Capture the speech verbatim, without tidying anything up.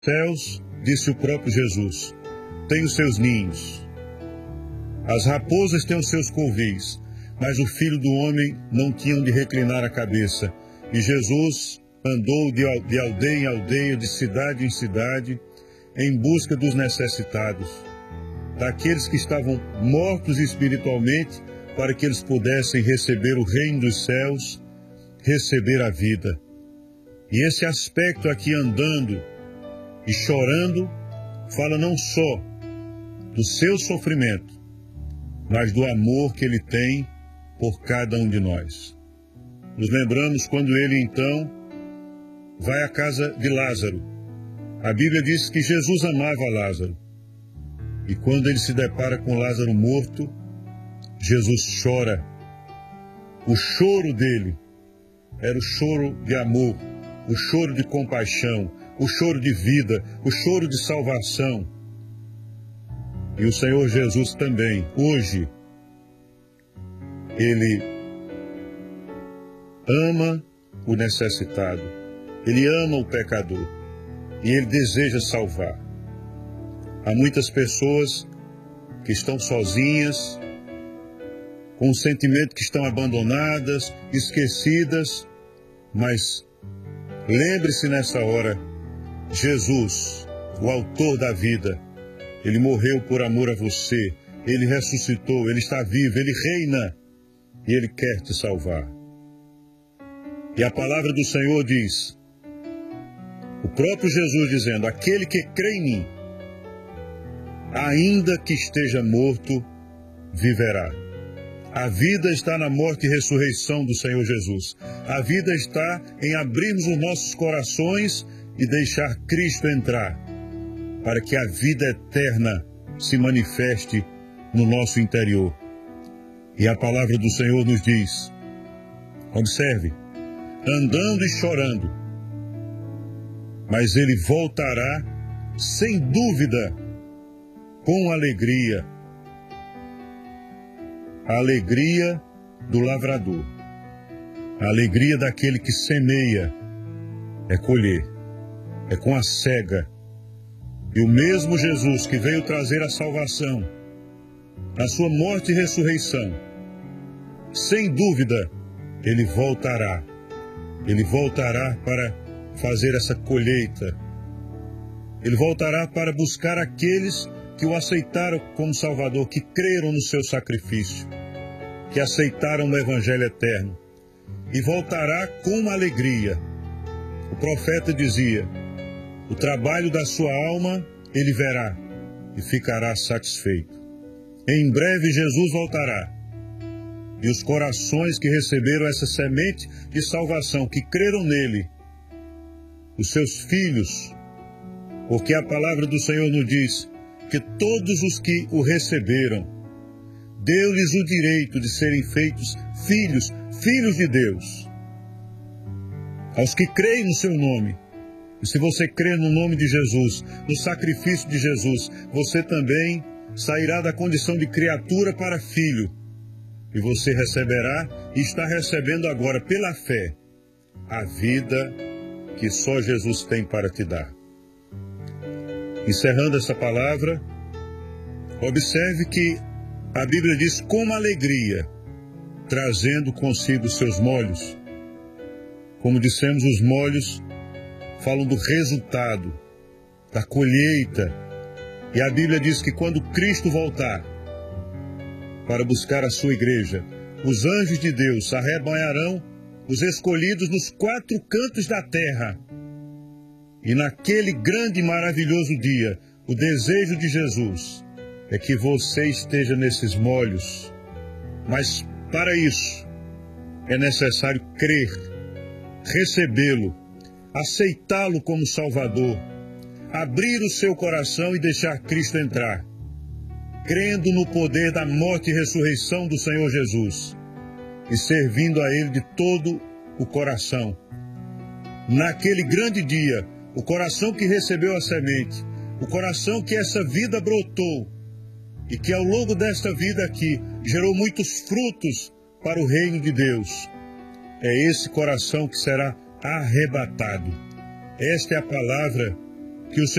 céus, disse o próprio Jesus, têm os seus ninhos. As raposas têm os seus covis, mas o Filho do Homem não tinha onde reclinar a cabeça. E Jesus andou de aldeia em aldeia, de cidade em cidade, em busca dos necessitados, daqueles que estavam mortos espiritualmente, para que eles pudessem receber o reino dos céus, receber a vida. E esse aspecto aqui, andando e chorando, fala não só do seu sofrimento, mas do amor que ele tem por cada um de nós. Nos lembramos quando ele então vai à casa de Lázaro. A Bíblia diz que Jesus amava Lázaro. E quando ele se depara com Lázaro morto, Jesus chora. O choro dele era o choro de amor, o choro de compaixão, o choro de vida, o choro de salvação. E o Senhor Jesus também, hoje, Ele ama o necessitado, Ele ama o pecador e Ele deseja salvar. Há muitas pessoas que estão sozinhas, com o sentimento que estão abandonadas, esquecidas, mas lembre-se nessa hora, Jesus, o autor da vida, Ele morreu por amor a você, Ele ressuscitou, Ele está vivo, Ele reina e Ele quer te salvar. E a palavra do Senhor diz, o próprio Jesus dizendo, aquele que crê em mim, ainda que esteja morto, viverá. A vida está na morte e ressurreição do Senhor Jesus. A vida está em abrirmos os nossos corações e deixar Cristo entrar, para que a vida eterna se manifeste no nosso interior. E a palavra do Senhor nos diz, observe, andando e chorando, mas ele voltará, sem dúvida, com alegria. A alegria do lavrador, a alegria daquele que semeia, é colher, é com a cega. E o mesmo Jesus que veio trazer a salvação, a sua morte e ressurreição, sem dúvida, ele voltará. Ele voltará para fazer essa colheita. Ele voltará para buscar aqueles que o aceitaram como Salvador, que creram no seu sacrifício, que aceitaram o Evangelho eterno. E voltará com uma alegria. O profeta dizia, o trabalho da sua alma ele verá e ficará satisfeito. Em breve Jesus voltará. E os corações que receberam essa semente de salvação, que creram nele, os seus filhos, porque a palavra do Senhor nos diz que todos os que o receberam, deu-lhes o direito de serem feitos filhos, filhos de Deus. Aos que creem no seu nome. E se você crê no nome de Jesus, no sacrifício de Jesus, você também sairá da condição de criatura para filho. E você receberá, e está recebendo agora, pela fé, a vida que só Jesus tem para te dar. Encerrando essa palavra, observe que a Bíblia diz com alegria, trazendo consigo os seus molhos. Como dissemos, os molhos falam do resultado, da colheita. E a Bíblia diz que quando Cristo voltar para buscar a sua igreja, os anjos de Deus arrebanharão os escolhidos nos quatro cantos da terra. E naquele grande e maravilhoso dia, o desejo de Jesus é que você esteja nesses molhos. Mas para isso é necessário crer, recebê-lo, aceitá-lo como Salvador, abrir o seu coração e deixar Cristo entrar, crendo no poder da morte e ressurreição do Senhor Jesus e servindo a Ele de todo o coração. Naquele grande dia, o coração que recebeu a semente, o coração que essa vida brotou e que ao longo desta vida aqui gerou muitos frutos para o reino de Deus, é esse coração que será arrebatado. Esta é a palavra que o